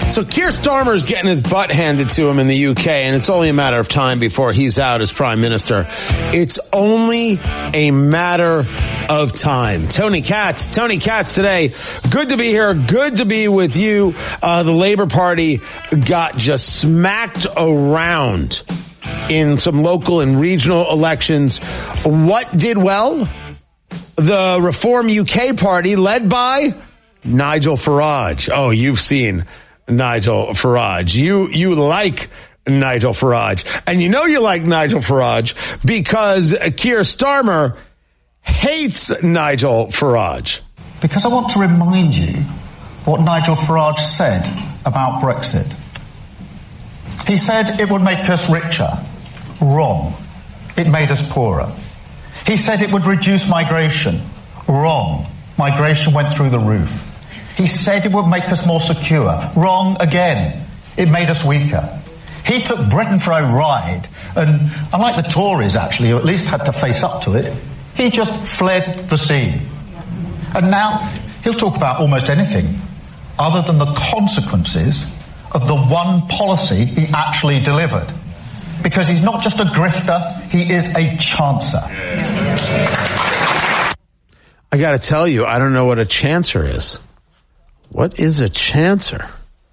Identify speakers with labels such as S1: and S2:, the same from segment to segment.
S1: So Keir Starmer's getting his butt handed to him in the UK, and it's only a matter of time before he's out as Prime Minister. It's only a matter of time. Tony Katz today. Good to be here. Good to be with you. The Labour Party got just smacked around in some local and regional elections. What did well? The Reform UK Party, led by Nigel Farage. Oh, you've seen Nigel Farage. You like Nigel Farage. And you know you like Nigel Farage because Keir Starmer hates Nigel Farage.
S2: Because I want to remind you what Nigel Farage said about Brexit. He said it would make us richer. Wrong. It made us poorer. He said it would reduce migration. Wrong. Migration went through the roof. He said it would make us more secure. Wrong again. It made us weaker. He took Britain for a ride, and unlike the Tories, actually, who at least had to face up to it, he just fled the scene. And now he'll talk about almost anything other than the consequences of the one policy he actually delivered. Because he's not just a grifter, he is a chancer.
S1: I got to tell you, I don't know what a chancer is. What is a chancer?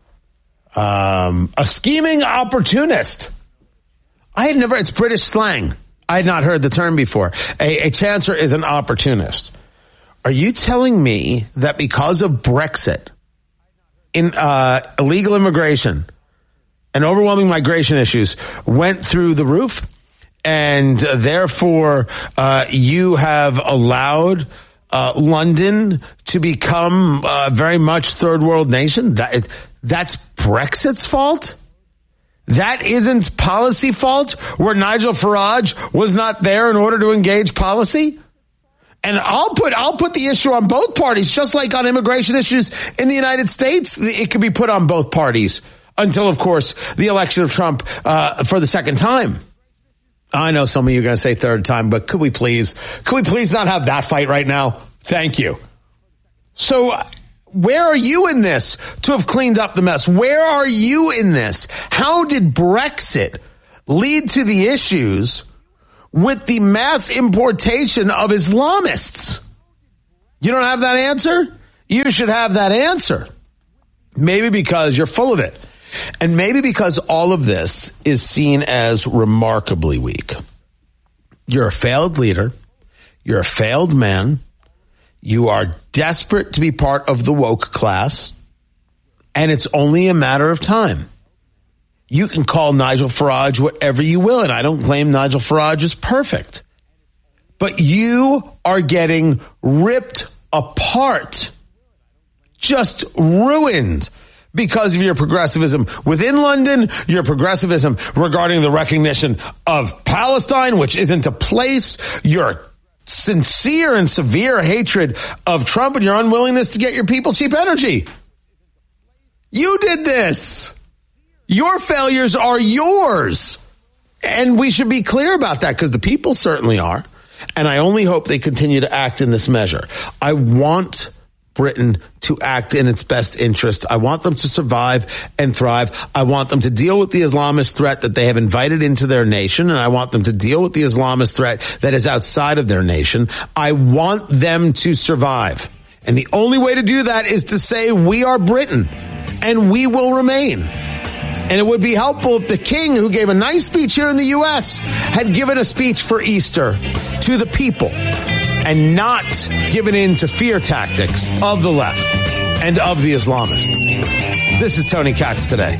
S1: A scheming opportunist. It's British slang. I had not heard the term before. A chancer is an opportunist. Are you telling me that because of Brexit, in illegal immigration and overwhelming migration issues went through the roof, and therefore you have allowed London to become very much third world nation? That's Brexit's fault? That isn't policy fault where Nigel Farage was not there in order to engage policy? And I'll put the issue on both parties, just like on immigration issues in the United States. It could be put on both parties until, of course, the election of Trump for the second time. I know some of you are going to say third time, but could we please not have that fight right now? Thank you. So where are you in this to have cleaned up the mess? Where are you in this? How did Brexit lead to the issues with the mass importation of Islamists? You don't have that answer? You should have that answer. Maybe because you're full of it. And maybe because all of this is seen as remarkably weak. You're a failed leader. You're a failed man. You are desperate to be part of the woke class. And it's only a matter of time. You can call Nigel Farage whatever you will, and I don't claim Nigel Farage is perfect. But you are getting ripped apart. Just ruined. Because of your progressivism within London, your progressivism regarding the recognition of Palestine, which isn't a place, your sincere and severe hatred of Trump, and your unwillingness to get your people cheap energy. You did this. Your failures are yours. And we should be clear about that, because the people certainly are. And I only hope they continue to act in this measure. I want Britain to act in its best interest. I want them to survive and thrive. I want them to deal with the Islamist threat that they have invited into their nation, and I want them to deal with the Islamist threat that is outside of their nation. I want them to survive. And the only way to do that is to say we are Britain, and we will remain. And it would be helpful if the king, who gave a nice speech here in the U.S., had given a speech for Easter to the people, and not given in to fear tactics of the left and of the Islamists. This is Tony Katz Today.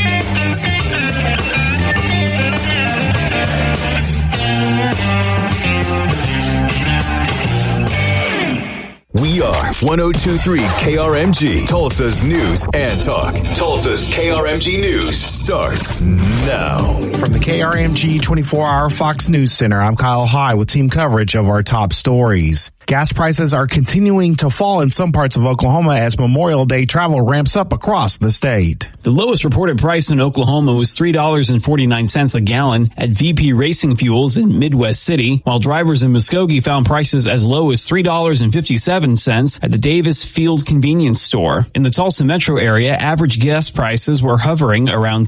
S3: We are 102.3 KRMG, Tulsa's news and talk. Tulsa's KRMG News starts now.
S4: From the KRMG 24-hour Fox News Center, I'm Kyle High with team coverage of our top stories. Gas prices are continuing to fall in some parts of Oklahoma as Memorial Day travel ramps up across the state.
S5: The lowest reported price in Oklahoma was $3.49 a gallon at VP Racing Fuels in Midwest City, while drivers in Muskogee found prices as low as $3.57 at the Davis Field convenience store. In the Tulsa metro area, average gas prices were hovering around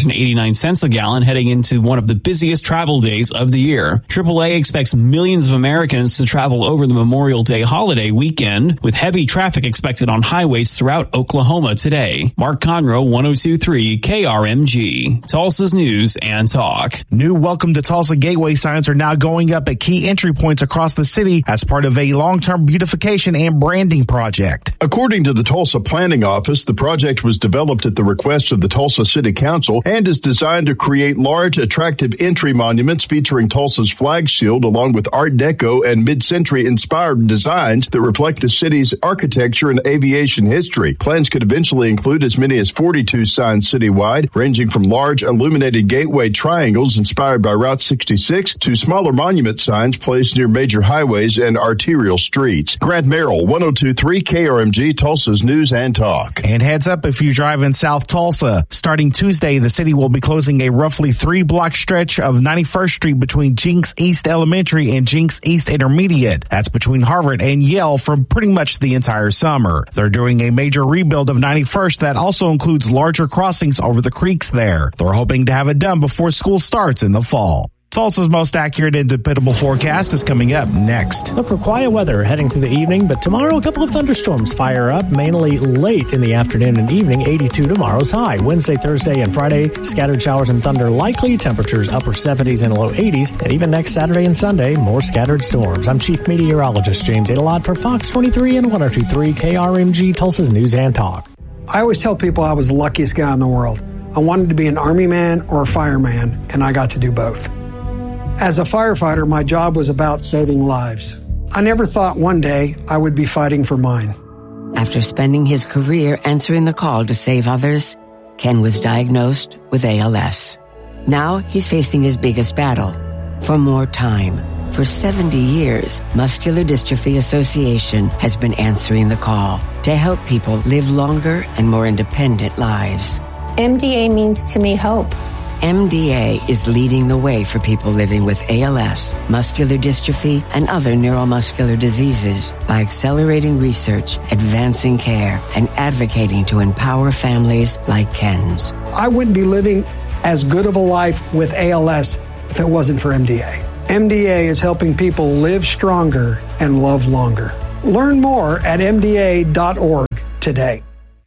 S5: $3.89 a gallon heading into one of the busiest travel days of the year. AAA expects millions of Americans to travel over the Memorial Day holiday weekend, with heavy traffic expected on highways throughout Oklahoma today. Mark Conroe, 102.3 KRMG, Tulsa's News and Talk.
S4: New Welcome to Tulsa Gateway signs are now going up at key entry points across the city as part of a long-term beautification and branding project.
S6: According to the Tulsa Planning Office, the project was developed at the request of the Tulsa City Council and is designed to create large, attractive entry monuments featuring Tulsa's flag shield along with Art Deco and mid-century inspired designs that reflect the city's architecture and aviation history. Plans could eventually include as many as 42 signs citywide, ranging from large illuminated gateway triangles inspired by Route 66 to smaller monument signs placed near major highways and arterial streets. Grant Merrill, 102.3 KRMG, Tulsa's News and Talk.
S4: And heads up if you drive in South Tulsa. Starting Tuesday, the city will be closing a roughly 3-block stretch of 91st Street between Jinks East Elementary and Jinks East Intermediate. That's between Harvard and Yale for pretty much the entire summer. They're doing a major rebuild of 91st that also includes larger crossings over the creeks there. They're hoping to have it done before school starts in the fall. Tulsa's most accurate and dependable forecast is coming up next.
S7: Look for quiet weather heading through the evening, but tomorrow a couple of thunderstorms fire up, mainly late in the afternoon and evening. 82 tomorrow's high. Wednesday, Thursday, and Friday, scattered showers and thunder likely. Temperatures upper 70s and low 80s. And even next Saturday and Sunday, more scattered storms. I'm Chief Meteorologist James Adelot for Fox 23 and 102.3 KRMG, Tulsa's News and Talk.
S8: I always tell people I was the luckiest guy in the world. I wanted to be an Army man or a fireman, and I got to do both. As a firefighter, my job was about saving lives. I never thought one day I would be fighting for mine.
S9: After spending his career answering the call to save others, Ken was diagnosed with ALS. Now he's facing his biggest battle, for more time. For 70 years, Muscular Dystrophy Association has been answering the call to help people live longer and more independent lives.
S10: MDA means to me hope.
S9: MDA is leading the way for people living with ALS, muscular dystrophy, and other neuromuscular diseases by accelerating research, advancing care, and advocating to empower families like Ken's.
S8: I wouldn't be living as good of a life with ALS if it wasn't for MDA. MDA is helping people live stronger and love longer. Learn more at MDA.org today.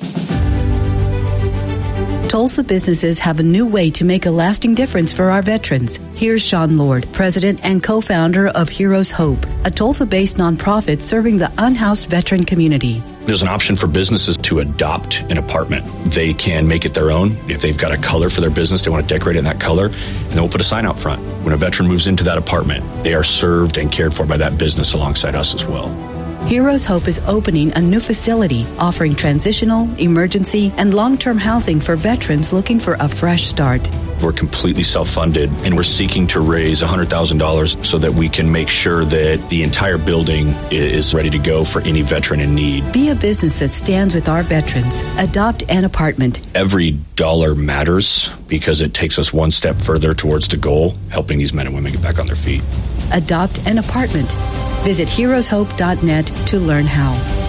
S11: Tulsa businesses have a new way to make a lasting difference for our veterans. Here's Sean Lord, president and co-founder of Heroes Hope, a Tulsa-based nonprofit serving the unhoused veteran community.
S12: There's an option for businesses to adopt an apartment. They can make it their own. If they've got a color for their business, they want to decorate it in that color, and then we'll put a sign out front. When a veteran moves into that apartment, they are served and cared for by that business alongside us as well.
S11: Heroes Hope is opening a new facility offering transitional, emergency, and long-term housing for veterans looking for a fresh start.
S12: We're completely self-funded, and we're seeking to raise $100,000 so that we can make sure that the entire building is ready to go for any veteran in need.
S11: Be a business that stands with our veterans. Adopt an apartment.
S12: Every dollar matters because it takes us one step further towards the goal, helping these men and women get back on their feet.
S11: Adopt an apartment. Visit heroeshope.net to learn how.